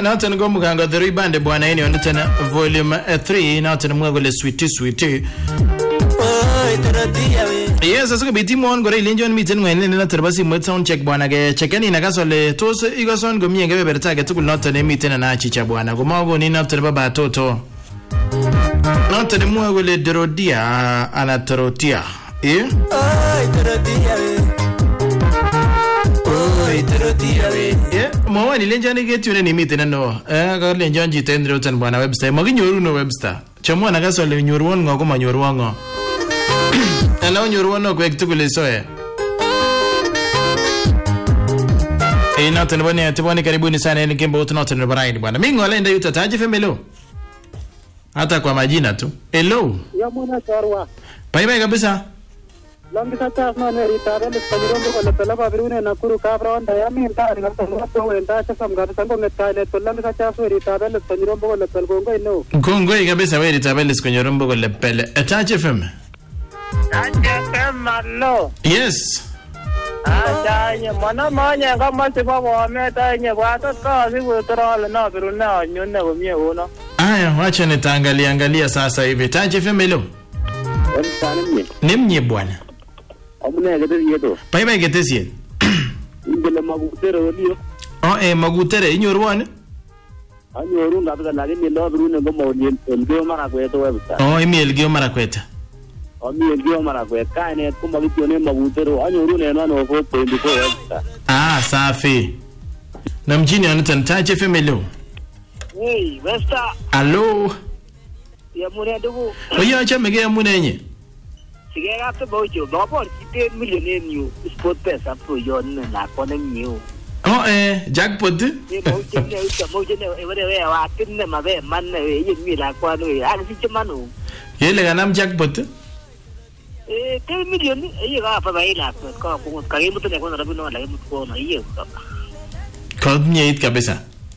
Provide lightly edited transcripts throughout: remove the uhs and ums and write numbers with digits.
Noton go muganga the band bwana ini on tena volume 3 noton mwagole sweetie. Yes, sasa biti mon gore ilinjon miten ngene na terbasi mo sound check bwana ge checkeni na gasole tos igason go mienge beberta ge tukul noton emiten na chicha bwana go mago ni noton baba toto noton mwagole derodia anatrotia Mwa ni lenjani get yune ni miti nano ka lenjan jitendro tan bwana webster maginyoru no webster chamwa na gasole nyoruon ngo ko manyoruon ngo ana nyoruon no ko ektukule soe noton bwana tiboni karibuni sana ni kimbo noton no baraini bwana mingo alenda yuta taji femelo hata kwa majina tu hello ya mwana sarwa bye bye kabisa Lambi sacha no ne ritabel Spanyolombo ko lepela babirune na kuru kabronda ya minta ngata no wenda cha samgar sango ngetaile to lambi sacha so ritabel Spanyolombo ko lepel gongo ino gongo kabisa we ritabel Spanyolombo ko lepel Tachi FM no yes Aye mana manya kama sipa wa meta nye watu ka siku troll na biruna nyone ko mie uno aya wacha nitaangalia sasa hivi Tachi FM leo nimnye bwana amune gete yeto bye bye gete sie ingele magutere olio magutere inyorwane anyoru ngabika lakini ndo birune ngoma olio mara kweto website email marakweta email marakweta kaine kuma kitone magutere anyoru ne no 4.4 website safi na mjini anatan Tachi FM leo hey website allo ya mune dugu oya chamege ya munenye sigera to bojo bapor kite million new sport pesa pro yon na kone new jackpot mojene evere wa tinne mabe manne yemi la kwano ali sichemanu yele ganam jackpot 10 million ga pa baila ko karibu to ne ko rabi no la ko no hiyo kwa nyeit kabisa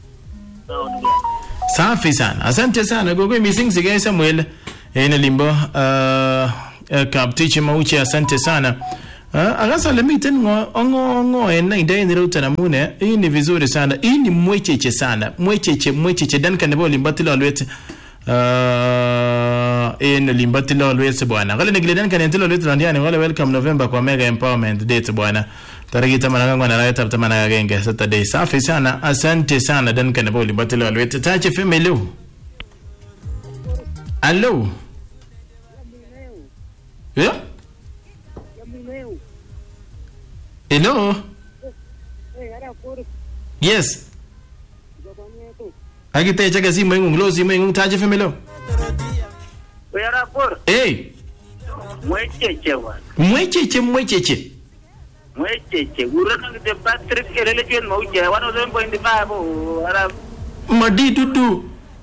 safi sana asante sana gogo missing sigai Samuel ina limbo kaptichi mauchi asante sana agasa lemiten ngo ena idai niruta na mune hii ni vizuri sana hii ni mwecheche sana mwecheche dan kanebo limbatilo alwete ina limbatilo alwete bwana gale nigiledan kanentilo alwete landiani wale welcome November kwa mega empowerment date bwana tariki tamana ngwana na leta tamana genge Saturday safi sana asante sana dan kanebo limbatilo alwete Tachi FM leo allo yeah hello yes agite chaga si mengung lo si mengung Tachi FM leo yara por mwecheche urana de Patrick kelele mouje 107.5 ara madi dudu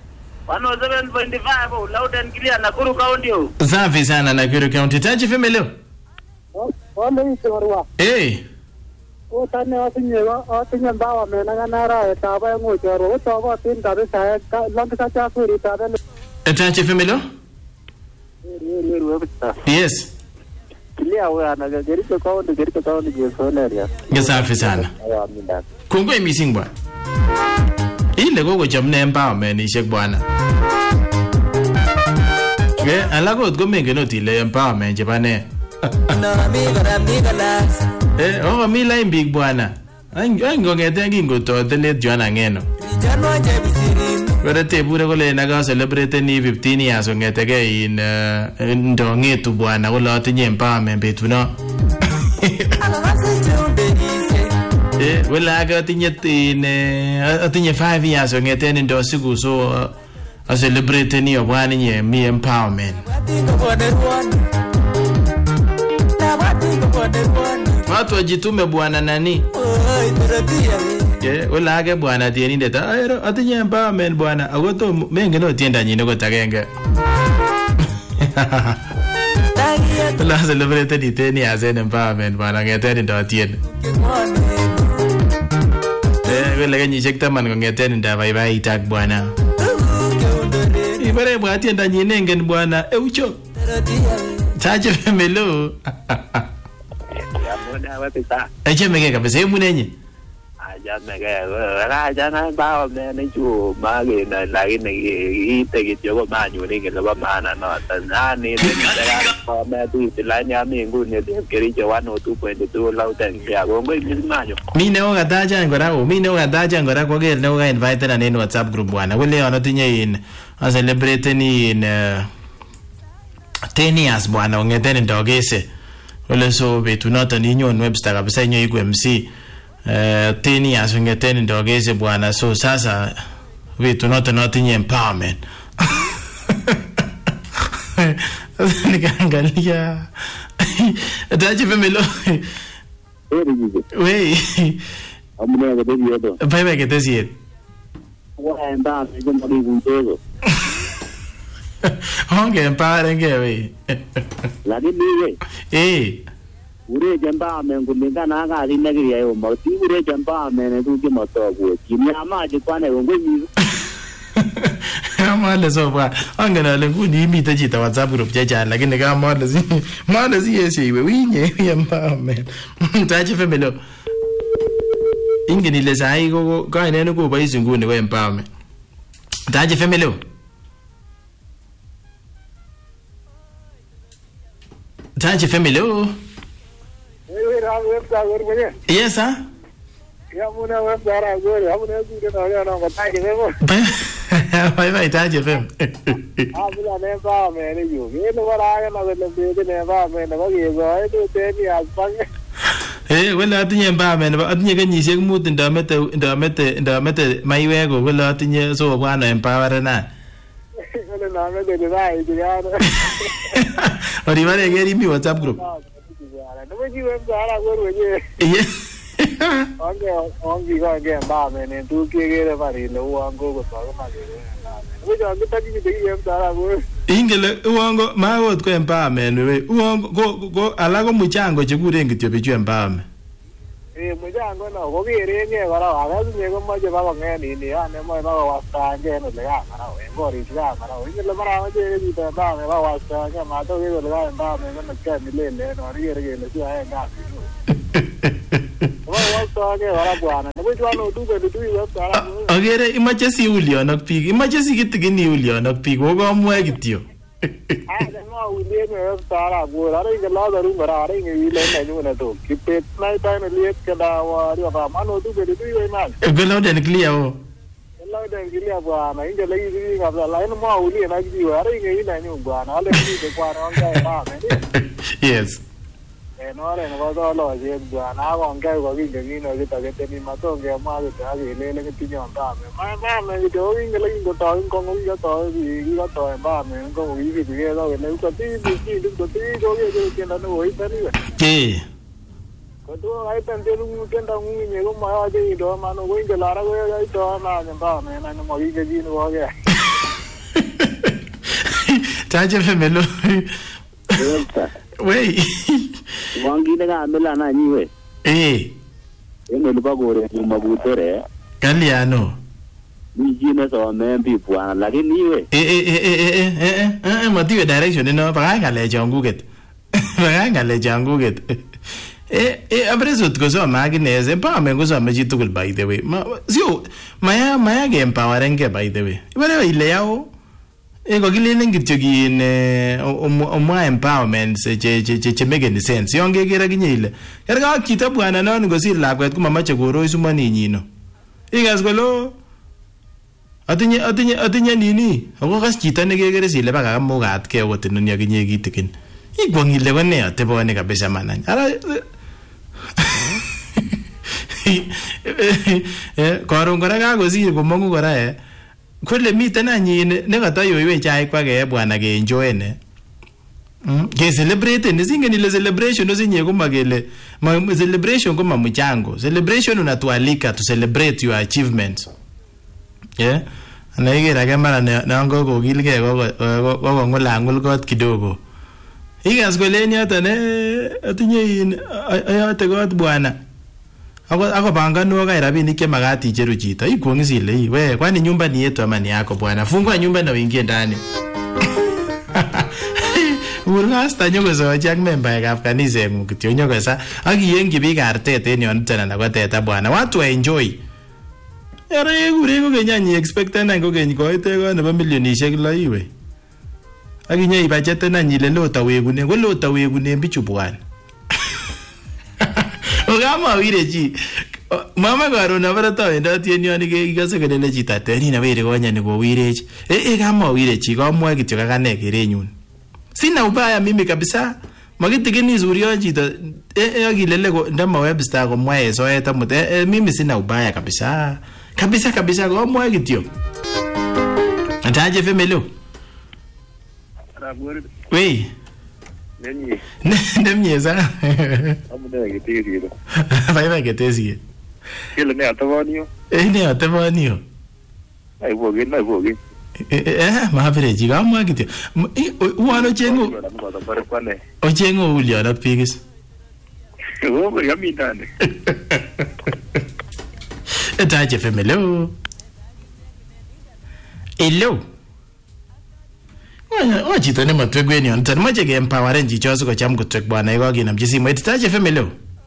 107.5 loud and clear na Nakuru County safi sana na Nakuru County Tachi FM leo wale isorwa tane atinye mbawa mena ganara taba ngochoro taba tin kabisa lambi sacha suri taba Tachi FM leo yes Kilia wana geriko kaunti jesoneria safi sana kongo missing bwana ile gogo chamne empowerment ishek bwana alagot go menge not ile empowerment jebane mila imbig bwana ngongete ngingoto telet jwana ngeno Werete bure kole naga celebrate ni 15 years ongetege in ndongetu bwana kola tinye empowerment betuno wala aga tinye 5 years ongete ndo siku so a celebrate ni bwana nye mi empowerment watu wajitume bwana nani wala aga bwana tieni ndeta atinye empowerment bwana agoto menge no tienda nyine ko tagenge la celebrate ni teni azen empowerment bwana ngete ndo tien wala ganyi chekta man ngete ndo bye bye tag bwana ibare bwana tienda nyine ngen bwana eucho Tachi femelo ya bona wapita mege kabisa munenye jana bao ne chu ma ge na lakini ite kityo ko manyuri ke ba maana no tanani ko me tu tilanya mi ngune de kericho 102.2 lauten ya go ngi manyo mine okataja ngora mine okataja ngora ko ger ne oka invite na nini WhatsApp group bwana wale wanatinye in a celebrate in 10 years bwana ongeten ndogese wale so betu nota ninyo Webster kabisa inyo iku MC 10 years ongeten ndogese bwana so sasa betu nota natinye empowerment nikangalia ataje femelo wey amune ga dedi yodo bye que te siet wa enda yo mo digo todo honge empare nge we la di we ure jamba men gulinga na ga ri nagiri yo mo ti ure jamba men du ke mo to go kimya ma je kwane go ngi mala so bra angana le nguni imita chita WhatsApp group jaja lakini kama mala si yesi we winye yamba men taje femelo ingeni le sai go ga ine ko ba izinguni ko empowerment taje femelo taje femelo yes sir ya muna websara gore amuna ku na na ko taje memo bye taje fem abula ne ba me ne yo ye no bara na le be ne ba me na ko ye go ai to te ni asbang wala atinye empowerment atinye kenyisiek mut ndamete maiwek ko wala atinye so bwana empower na wala na me de dai digara ori vale geri mi WhatsApp group no me jiwe msara gore ye ongi ga ge ba me ne tu ke ge ba ri lo wango ko so ma ge we jo ngi taji de ye msara gore ingele uongo magot ko empowerment we uongo go ala ko muchango chekuren kityo bichu empowerment muchango no ko kere nye kora aga nye ko mache ba ko ngeni ni ane mo ba wasta nge no le ya kara we ngori ya kara we ingele mara ma je ni ta ba me ba wasta nge ma to ge le ga ba me no ke ni le no ri ge le ya nga wasta nge kora bwana we jo no du ke du yo kara agere imache si ulionok pik imache si kitigini ulionok pik ko komwe kityo no ulie me stara go ara ingela daru mara ara ngi le na nyu na to kipet na ta na liet ke da wa ri ba mano du ke du yo na gelo den clear o la den clear ba na ingela yi ga la la no ulie na ji wa ara ngi na nyu ba na le ni de kwa na ga ba me yes no ara no ba lo je ba na ko ngai ko gi ngi no ke ta ke te ni ma to nge ma ke ta ge le ke ti nyon ba me ma me do ingela ingo to ko ngi ga to gi ga to ba me ko gi gi ge do ne ko ti du ko ti do ge ke na no i ta ni ke ko do ai tan de lu ke nda ngi ne ko ma je do ma no ko ingela ra ko ai to na ne ba me na no mo gi gi no ge taje femelo wey wangi ne ga mela na ni we ene lu ba gore ni mabutere kaliano ni jine so me bi bwana lakini we matiwe direction no ba ngale janguget ba ngale janguget abresut ko so magineze pa me ko so me jitukul by the way sio maya ge empowering ke by the way ibare ile yao ko kilelen kityo kin omwa empowerment che make any sense yon kekere kinye ile kerga chito bwana non ngosir lakwet komamache koroi sumaninyin igas kolo atinye nini ako kas chito nekekere sile baka kamukat ke wotinun yakinye kitikin ikwong ile ko ne atebone kabisa manany ara koron kora kakosir komongu kora kole miten anyin ne katayoiwe chai kwake bwana ke enjoy ne ke celebrate ni singeni le celebration usinye kuma kele celebration kuma mchango celebration unatualika to celebrate your achievements anaigera kama na ngo ko gilge ko ngulangul kot kidogo igas koleni hata ne atinye ayate kot bwana ako pangano kai rabinik che magati icheru chito ikwongisi ile we kwani nyumba ni yetu ama ni yako bwana fungua nyumba na uingie ndani Kur kasta nyokosochi ak membaekab kaniseng'ung kityo nyokosa ak iyengchi biik artet en yoniton anan ko teta bwana. Watu enjoy. Yara kure kokeny any expecten any kokeny koite ko nebo milionishek 6 iwe. Ak inye ibacheten any ile lota wekunen, ko lota wekunen bichu bwana. Okamawire chi. Mama karon abarata wendoti en yon ikase kelele chito tenina were konyani kowirech. Kamawire chi kamwa kityo kakane kerenyun. Sina ubaya mimi kabisa. Makitikini suryo chito akilele ndama webstar komwa soet amut mimi sina ubaya kabisa. Kabisa kamwa kityo. Ataje femelo. Wei. Nemye sana. Amune ketesiet. Bye ketesiet. Kele ne atavaniyo? Ne atavaniyo. Ai boge. Mabire chi kamwa kityo. Uano chengu. Ochengu ulio na pigis. Wo yami ndani. Ataje femelo. Hello. Chito ne matwekweni yon tan mache ke empoweren chicho sikocham kotwek bwana ikokinamchi simoit. Tache femelo.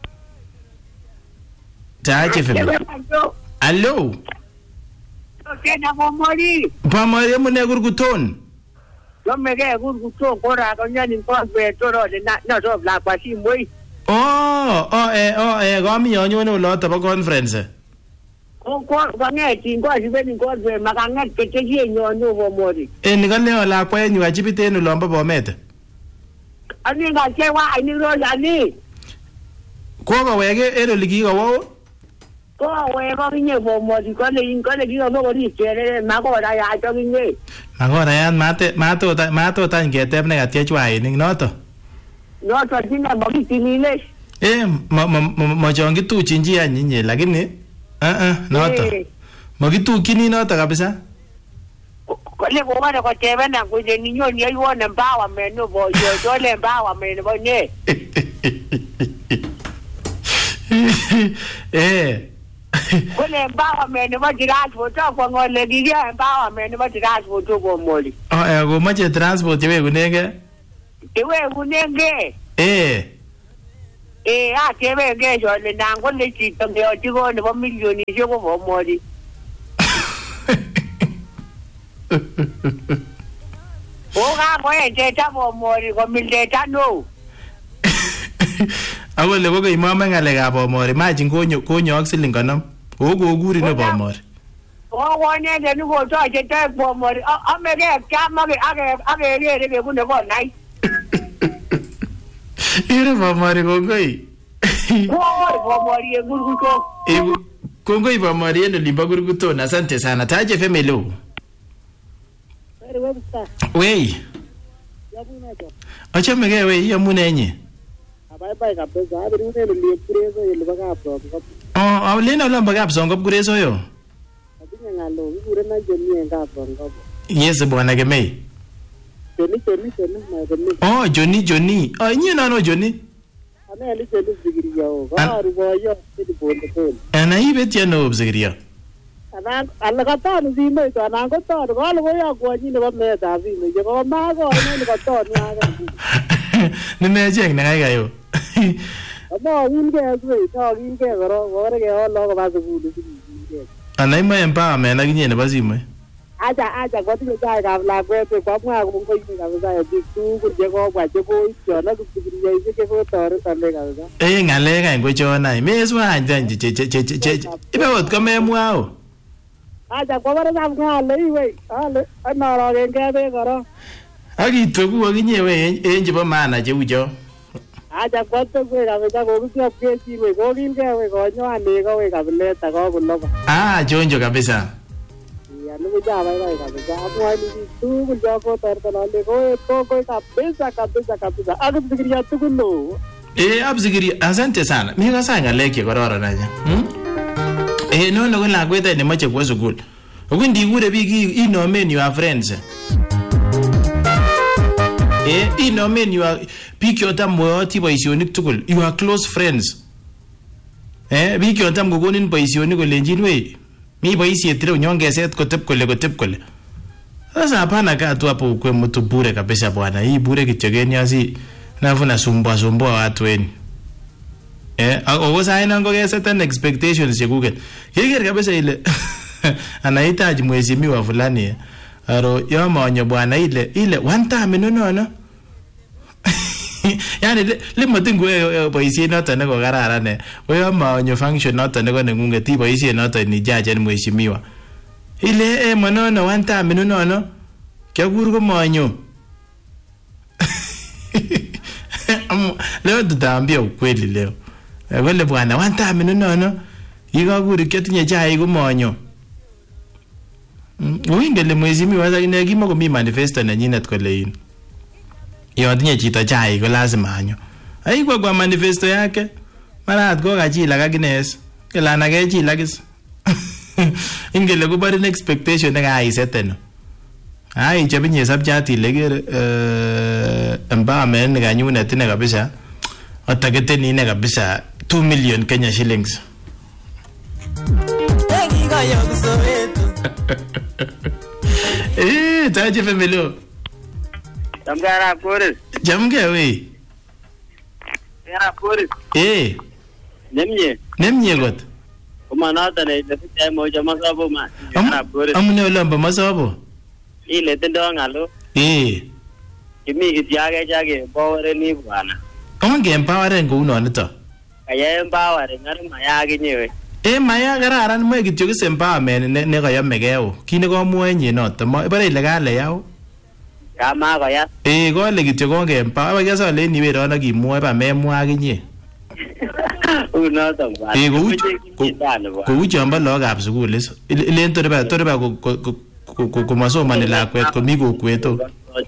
Tache femelo. Hello. Kena Bomori. Bomori mune kurkuton. Yomege kurkuton kora konyani kwasbe toro na so la kwa simoi. Kami yonyone oloto bo conference. Ko ngeti ngozi beni ngozwe makanget keteje nyonyo Bomori. Nikale ola kwenyu achipiten olombo Bomet. Ani ngachewa ani rozani. Ko wege ero likikowo. Ko wego kinye Bomori kole kiko Bomori chere makora ya chokinye. Makora yan mato tan ketep nekatiech wainik noto. Noto tina makitinile. Machongituchin chi anyinye lakini noto. Makitukini noto kabisa. Kole kuwana kwa tebena kuje ninyoni yaiwona mbawa menu boyo dole mbawa menu bonye. Kole mbawa menu bajiraj foto kwa ngole gigia mbawa menu bajiraj foto kwa moli. Go mache transport yewe kunenge. Tebe ngejo le nango le chito ngeo tigo ne milioni yego Bomori. Oga moye data Bomori ko mil data no. Agole ko imama ngalekab Bomori majin konyo ak siling konom. Okokuri ne Bomori. Wone de nugo to jeta Bomori. Amege kama age re kune ko nai. Ire Bomori kongoi. Bomori gurguto. Kongoi Bomori endo limba gurguto. Asante sana. Taje femelo. Wei. Achomege wei yamune nye. Bye kabisa. Abirune liyepurezo yelibagapro. Lena lomba gapsongop kureso yo. Atinye ngalo ngure na jeni ngapro. Yes bwana Kemei. Johnny. Inye nano Johnny? Ane ali Johnny Zigiriya o. Baru boyo sidi bonde bonde. Ana ibeti no Zigiriya. Ana alakatano zime to ana ngotano galo boya kwani ne ba meta zime. Je ba mago ne ngotano aga. Nimejeng na kai kayo. Ama winge azwe to winge goro gore ke lo ko ba zubulu zige. Ana ima empowerment akinye ne ba simoy. Acha kwa tiyo chai kabla kwete kwa mwa kungoi kabisa ya bitu kuje kwa kwa chebo ichona kufikiria hizi kwa tore tande kabisa. Ngale ka ngochona meswa anjan ibe wot kamemwao. Acha kwa bara sam ngale iwe ale anara ngebe goro. Akitoku akinye we enjebo maana cheucho. Acha kwa to kwe kabisa ko kutyo pesi we ko kingewe konyo anego we kabileta ko kuloba. Chonjo kabisa. Nugu jaba ila kabisa amwani tu kujako tartalale ko kabisa akufikiria tukuno absikiria asante sana mimi kasa ngaleke kororo naja no ko lakwet ne mache kwa sukul ukundi kure biki inomen your friends inomen your biki yotam moyoti boisionik tugul your close friends biki yotam kokonin boisionik kolenjin we mi boisiet tire nyongeset kotep kole Sasa hapana kaa tu hapo ukwe mtu bure kabisa bwana. Hii bure kichogeni asi nafu nasumbua watu weni. Ogo saina ngoge certain expectations chekuket. Kiger kabisa ile anahitaji mheshimiwa fulani. Aro yo maonyo bwana ile one time no. Yani le matingwe boisiet noton ne ko kararan yo maonyo function noton ne ko nengunge ti boisiet noton ni jaje ni mheshimiwa. Ile manono one time no. Kyagur ko maonyo. Leo tutaambia ukweli leo. Wale bwana one time no. Ikaguri ketinye chai ko maonyo. Uingele mheshimiwa sasa ine kimo komi manifesto nenyinet kole in. Yo tinye chito chai ko lazima anyo. Aigwa kwa manifesto yake. Mara ko kachila kakines. Kela na kechila kis. Ingele ko bari expectation ne kaiseten. Ai chapinye subject ile ger empowerment kanyunet ne kabisa. Atakete ni ne kabisa 2 million Kenya shillings. Taje family. Jamgara Boris. Jamge we. Ya Boris. Nemye got. Kuma nata ne da fitai mo jama sabo ma. Ya Boris. Amune olamba masabo. Ile tendo ngalo. Kimi kitiage power ni bwana. Onge empower ngo uno nito. Kaya empower ngari mayage nyewe. Maya kararan mo kityo kis empowerment ne kayamegeo. Kine ko muenye noto. Bare ile kale yao. Kama ko ya. Kole kityo konge empower kesa le ni wero na kimwoe ba memwa akinye. Unoto bwana. Ko chamba logap sukul is. Ile torba ko masomani lakwet ko mi kokweto.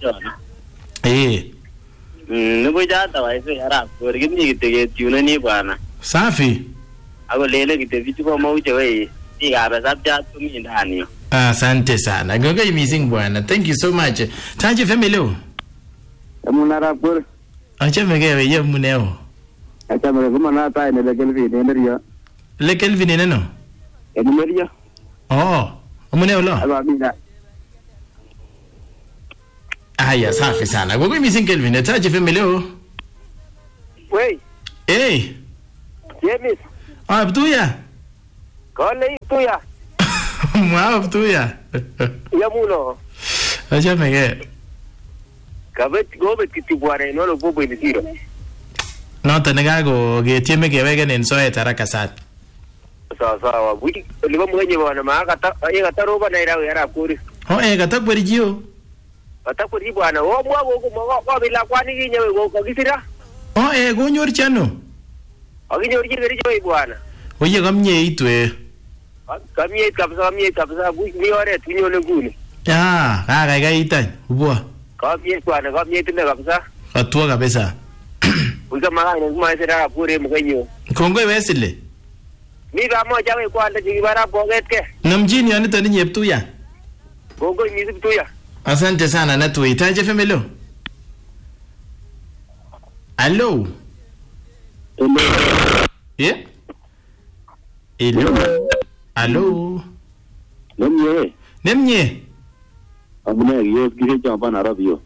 Nuko jata waise yara por kimi kitege tune ni bwana. Safi. Ako lele kitevitu kwa mauche wewe. Ika sabja tumi ndani. Asante sana. Ngoga missing bwana. Thank you so much. Taje family. Munara por. Acha megewe ye muneo. Acha mege kuma na ta ne Kelvin eneria. Le Kelvin neno. Eneria. Oh, muneo lo. Aba mina. Haya safi sana. Ngoga missing Kelvin. Taje family. Wey. Yemis. Abduya. Kole ituya. Abduya. Yamuno. Acha mege. Kabet gobet kitibware no lo bobo ni tiro. Nota negago getieme kewegen en soet haraka sana. Sawa. Wiki libo mwenye bwana maaka yega roba na irawe yara kuri. Kata kweri jio. Kata kweri bwana. Wo mwa go bila kwani kinyewe go kisira. Gonyor chano. Akinyor kiri joy bwana. Oye kamye itwe. Kamye kabisa mi ore tunyone nguni. Kai itany. Ubwa. Kamye bwana kamye tinde kabisa. Atua kabisa. Wika magana kuma sira pure mkenyo. Kongoi wesile. Mi kama jawe kwanda jibara bogetke. Namjini anita ni nyeptuya. Kongoi mi ziptuya. Asante sana natwe. Taje family. Hello. Hello. Nemye. Amune gios kise chamba na rabio.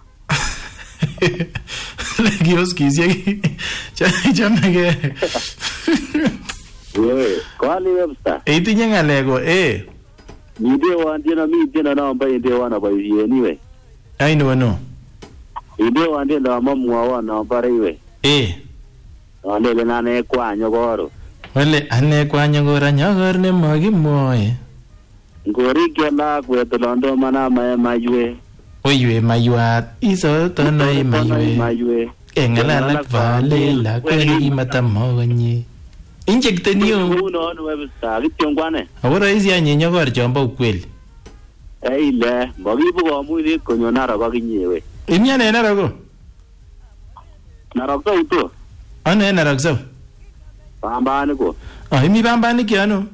Gios kise. Chamage. Kwani websta. Itinye ngalego Nide wandina mi tena na ambaye ndio wana baiye niwe. I know. Nide wandina mamwa wana ambare iwe. Wandele nane kwa nyogoro. Wale ane kwa nyogor ne magimoe. Ngori kela kwetolondo mana mayue. Oyue mayuat iso tono mayue. Engalala vale la kweli matamonye. Injectenio uno websta kitongwane. Ahora hizi anye nyogor chombo ukweli. Ile magibu kwa mwili konyonara baginyewe. Imyane narago. Narokto uto. Ano narokso. Pambani ko. Imi pambani kiano.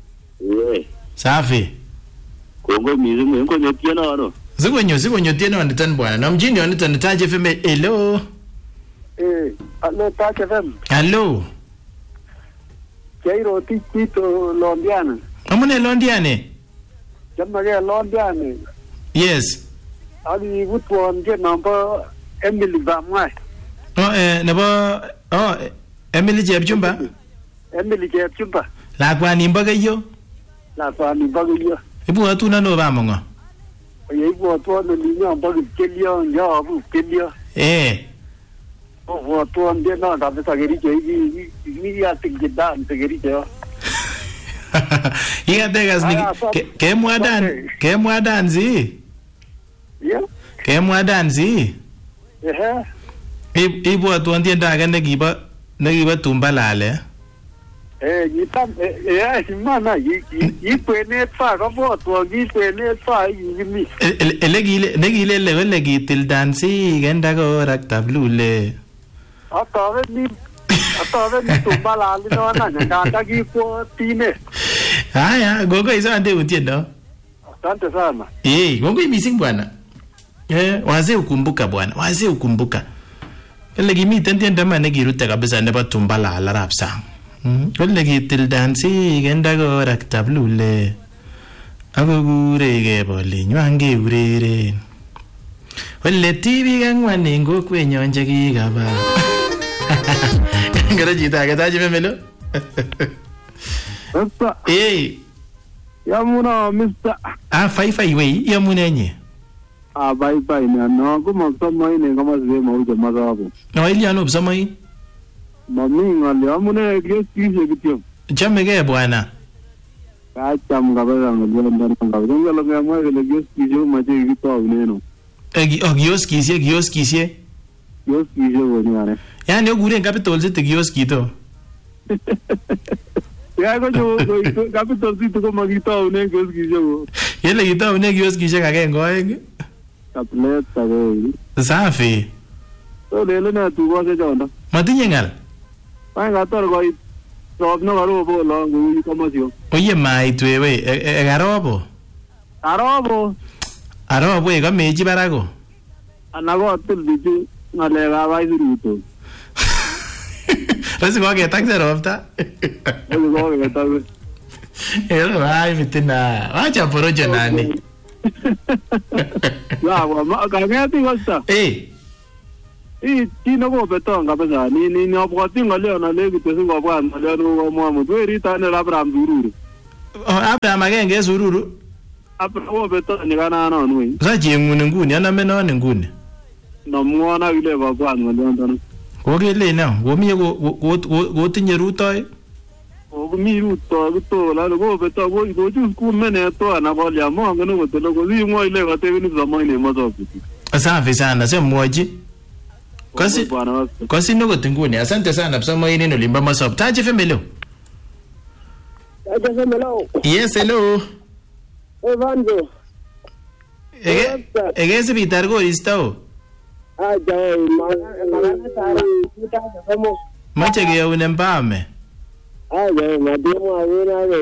Safi. Kongo mizimu ngo nyotieno ano. Zigonyo tieno nditan bwana. Na mjini nditan Taje FM. Hello. Hello Taje FM. Hello. Jairo Tito Londiana. Amune Londiane. Jamage Londiane. Yes. Aki kutwon ke number Emily Bamwai. Nebo Emily Chepchumba. Emily Chepchumba. Lakwani mbo Keiyo. Lakwani mbo Keiyo. Ibwotun ano bamongo? Oye ibwotwon olinyo mbo Kipkelyo, nyobu Kipkelyo. Ibwotwon ke no kabisa Kericho iki atikjidan te Kericho. Ikatekas kemwa dansi. Yeah. Kemwa dansi. Ibwotwon tiendo age nekibo Tumbalale. Simana ikwenet fa kabwotwon kikwenet fa ikimi. Nekilele kole kitil dansi kenda korak tablule. Atobeni Tumbalale nona nganda kikwotine. Haya, gogo isante utiendo. Asante sana. Gogo missing bwana. Wazee ukumbuka bwana, wazee ukumbuka. Kole kimiten tiendo mane kirute kabisa nebo Tumbalale rap sang. Kole kitil dansi kenda korak tablule. Ako kurege bolenywan keureren. Kole TV angwan en kokwenyon chekikaba. Ngara chito age tachi memelo. Mr. Yamuna Mr. Fai wei yamuna nye. Bye no kumaksomoi ne kama sibe mauja mazabo. Ili ano psamoi? Mami ngali amune kesi kityo. Chamege bwana. Kacham kabisa ngalo ndani ngalo. Ngalo ngamwa kile kesi jo maje kito neno. Kioskisie. Kioski jo ni. Yani ogure capital city kioski to. Ya ko jo capital city ko magito ne kioski jo. Yele gito ne kioski je kage ngoeng. Tablet tago. Safi. To lele na tu ko se jonda. Matinye ngal. Panga tor ko sob no garo bo lo ngu komasyo. Oye maitwe we garobo. Arobo e kamechi barako. Anago atul bichu ngale ga bai ruto. Rasi ko ke taxi ropta. Ko ke taxi. Elo vai mitina. Acha porojo nani. Ya wa ka ngati wasta. Tino ko beton kabisa ni obwoti ngale na le kitesu ko bwan ngale no mo mo weri tane Abraham Zururu. Abraham agenge Zururu. Abraham beton ni kana na nui. Sa jengune nguni ana meno nguni. No muona ile ba bwan ngale ndano. Ko kele na, go mi go tinye rutoi. O mi ruto to la go beton go ju ku mene to ana ba ya mo ngano go telo go zi mo ile go te ni zama ni mo to. Asante sana, sema mmoja. Kwasi noko tunguni. Asante sana psama ini nolimba masop. Taji femelo. Yes, hello. Evando. Egesi bitargo istao. Magana tara kita kamo. Mache ke unempame. Mademo awena.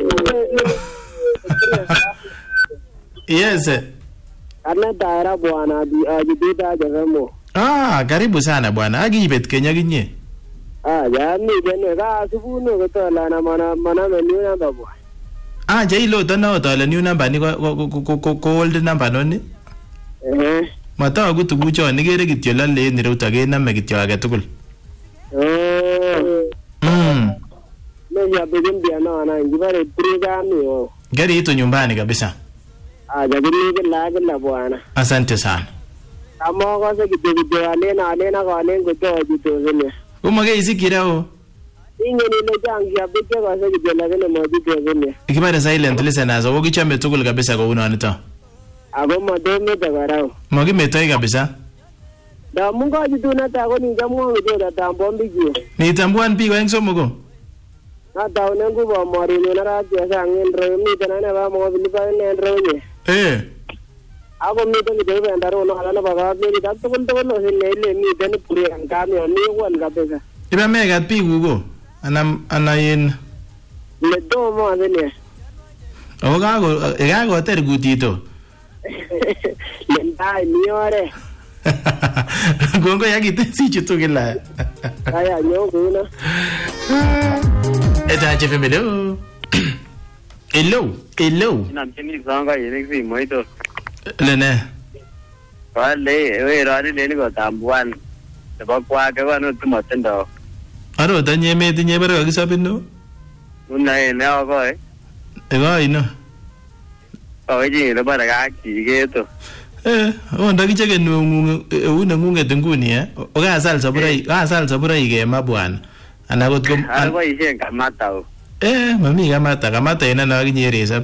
Yes. Ana tara bwana ajibita kamo. Karibu sana bwana. Agibet Kenya kinye. Yani jene ka subuno gotola na mana menu namba bwana. Jailo tana otola new number ni ko old number noni. Mata gutugu cho nigere kityo lalle ni ruta ge namme kityo age tugul. Ya begin dia na ngibare brigami o. Gari ito nyumbani kabisa. Jabiri la bwana. Asante sana. Amo ko se kityo alena ko alen ko to jito zene. Umage isikira o. Inge ni le jangi abike ko se kityo la gene mo jito zene. Ikibare silent listeners o gichame tugul kabisa ko uno anito. Abo madome tagarao. Mogi metoi kabisa. Da mungo jito na ta ko ni jamwa ngo da tambombi ji. Ni tambuan pi ko eng somogo. Ata unengu ba mari ni na ra ja sangin ro mi tanane ba mo bilipa ne ro ni. Ako mi to ni debe andaro no ala na baga ni da to no se le mi den puri an ka mi won kabisa. Iba mega pi gugo. Anayin. Le do mo adene. O gago ter gutito. Le dai mi ore. Gongo yakite si chutugila. Aya nyo kuna. Eta chefemelo. Hello. Ina mtini zanga yenexi moito. Lene. Wale we rani leni ko tambuan. Nebo kwa ke wanu tumatendo. Aro tanye metinye bara kakisabin no? Una ne ako Ego ino. Oye le bara ka kigeto. Ndakicheke unengunget nguni okasal saburai kema bwana. Ana kot kom Algo ishen kamata o. Mami kamata ina na kinye resap.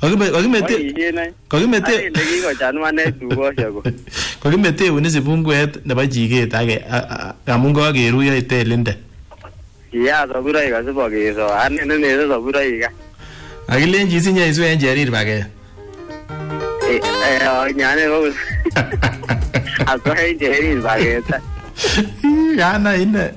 Kokimete ndikiko chanwane tukosheko. Kokimete unisi bungwet nebo jiget ake amun kakeruyo itelinde. Ya saburai kasibo keso. Ane nene saburai ka. Akilenji isinye isu en jerir bake. Nyane ko. Aso en jerir bake ta. Yana ine.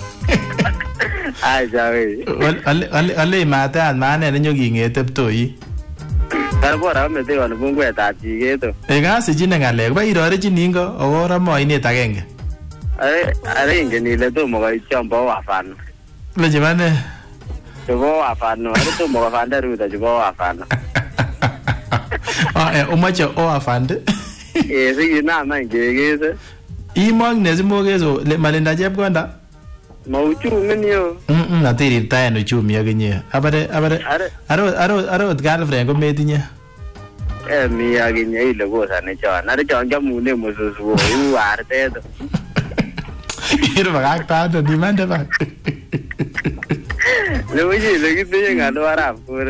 Ai jawe. Ale matan mane nenyo kingeteptoi. Bora mete wan bungwet ab jigeto. Kasi chine ngalek ba irorechini ingo ora moinet agenge. Are ingen ile tomo koichombo wafano. Leje bane. Chebo wafano, are tomo wafanda ruta chebo wafano. Umache wafande. Sigi na ngegese. Imong nezimogezo le malinda chepkonda. Mauchumi niyo. Natiri tayo uchumi akinye. Abare aro girlfriend ko metinye. Mi akinye ile kosa ne chon. Are chon jamune mususu arte to. Iro bagakta to di mande ba. Le oye le kitinye ngalo arab kur.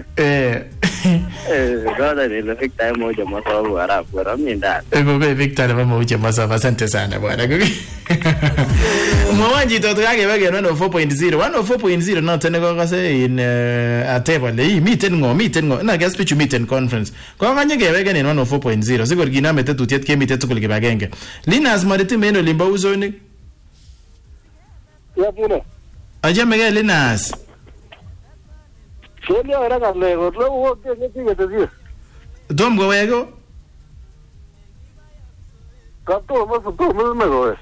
Goda le fikta moja masabu arab kur aminda. Ego be fikta le moja masabu asante sana bwana. Mwanji to tukake bage 104.0 104.0 no tene ko kase in ateba le miten ngo na gas pitch miten conference ko kanye ke bage 104.0 sigor gina mete tutiet ke mite tukul ke bagenge Linas mariti meno limba uzoni Ya pune. Aje mege Linas Sio era kale ko lo ke ke ti. Dom go wego Kato mo me go.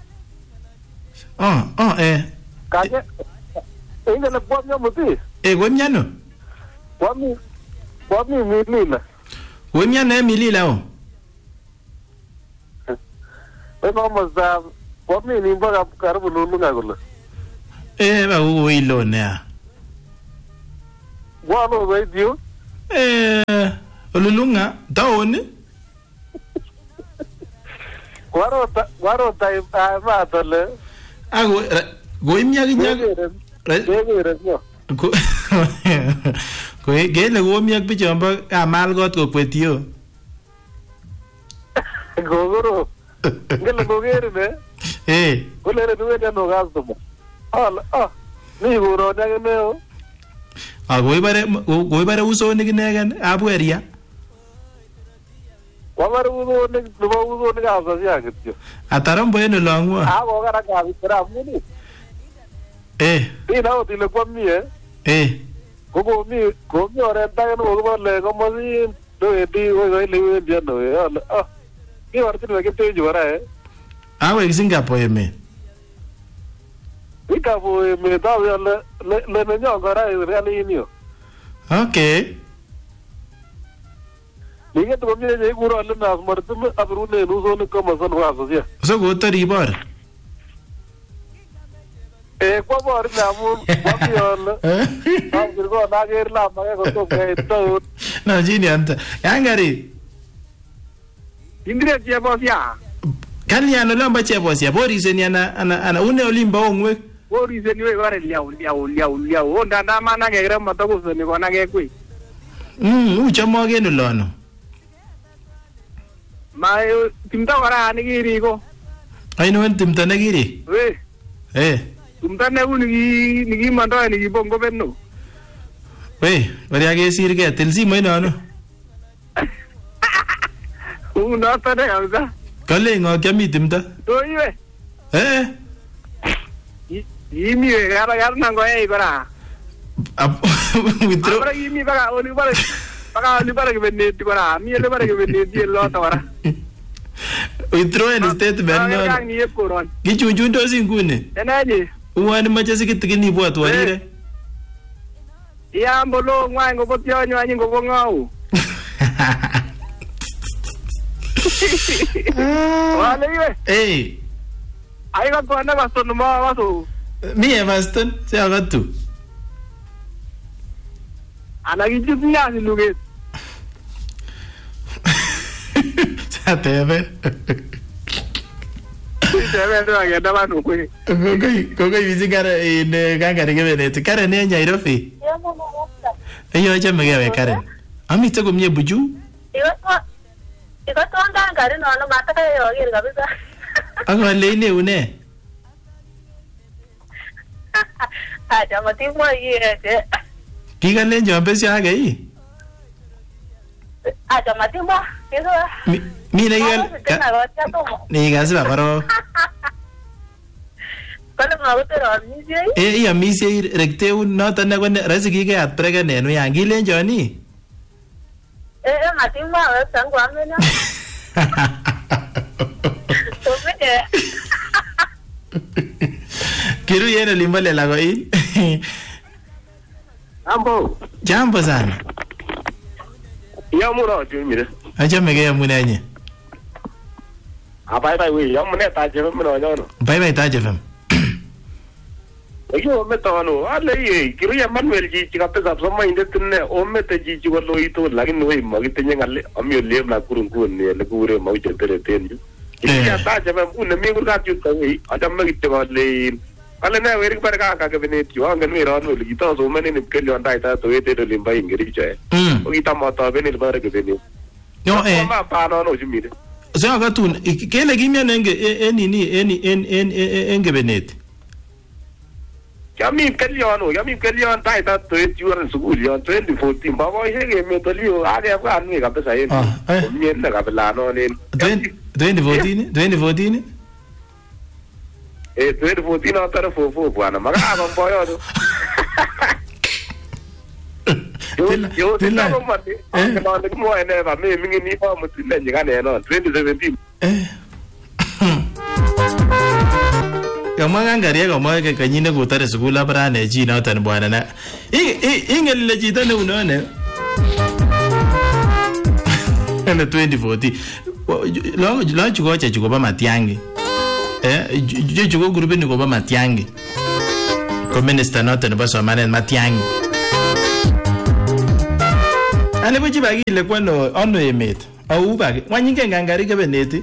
Kanye. Inga na kwa mnya muti. Wemnyano. Kwami milila. Wemnyano milila o. Mama za kwami ni mbaga karibu nunga kule. Ba uilo na. Wano radio. Olulunga taoni. Waro tai ma tole. Ago goimya ginya ko gele gomya bichomba amal got ko kwetio gogoro ngele gogere ne kolere duwe no gasto ni goro na neo goibare uso ni ginegen abweria Wamare uzo ni gasto ya gitio Atarambo eno longwa Ago gara ka bitara muni Ina o dile kwa mie Ko mi ore ta no go le ko mo si do edi o le dia no Ki orti no ke te jora Awe Singapore me Ika bo me ta le me nyo gara re ni Okay Lige to mi je guro le na martum abrune no so ne ko masan wa so ya So go tori bor Kwa bor na mun wa biol Go na ger la ma ko to ke to No jini anta Yangari Indire je bo ya Kaliano lamba che bo sia bori se ni ana une olimba onwe bori se ni we bare liao onda na mana ke gra mata ko se ni kona ke kui uchamo ke no lono Ma timta wara ni giri ko Ai no timta na giri we timta ne ni gi mando ni gi bongo benno we bari age sir ke telsi mo no no ta de amza Kale ngo kami timta to iwe Yimi gara nango bara withdraw Abra yimi bara oni bara ke beneti bara mi le bara ke beneti lo ta bara withdraw in statement no ni e koron gichunjun to singune enaje uwani mache sikitikini bwat warire ya mbolo ngwa ngo potyo nyanyi ngo ngau Wale iwe. Ai ka to na Everton ma waso. Mi Everton se agatu. Ana kijipia siluget. Satebe. Satebe ndo agenda banu kwe. Kokai bizigara in gangari kebenet. Karen ne Nairobi. Eyo chame kewe Karen. Amite komye buju? Iko to gangari no mataka yo ger kabisa. Ako leine une. Acha matimo yeye. Kika lenjo ambesi age hii. Acha matimo. Mira ni gasi baro. Kale mawutero mise. Ya mise rekte un no tane ko rasiki ke at prega ne no yangi lenjo ni. Matimo sangu amena. Kiru yene limbale lago hii. Jambo sana. Ya mura jumire. Acha mege muna nye. Bye we ya mune ta je muna nyono. Bye ta je fam. Yo metano ale ye kiru ya Manuel ji ka pesa soma inde tunne o mete ji ko lo ito lakini we magite nyangale amyo le na kurungu ne le kure mau je tere tenju. Ya ta je fam une mi kurga ju ta we ada magite ko le ale na we rik par ka benet yo angen we ron le gito so mene ne kelyo andai ta to we te le mbai ngiri che. O gita mata benil bare ke benet. Yo ma pa no jumire. So agatun kele kimya nenge enge benet. Yami kelyo andai ta to we juan school yo 2014 ba boy hege me to liyo age kwa anwe ka pesa yen. O mien na ka bela no ne. 2014 2014 atara fofo bwana maga ba boyo do. Yo tela mate no le mo ene ba me mingi ni ba mutile nyigane no 2017 kama ngangari kama ke kanyine kutare sukula brane ji na tan bwana na ingelle ji tan unone ene 2014 lo chugo cha chugo ba matiangi chugo grupe ni ko ba matiangi ko minister noten ba so mane matiangi ane buji bagi le kwano ono emet au bagi wanyinge ngangari ke beneti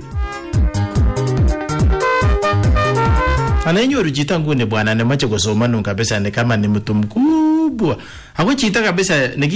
ana nyoru jita ngune bwana ne mache kusoma nunga kabisa ni kama ni mtu mkubwa ako jita kabisa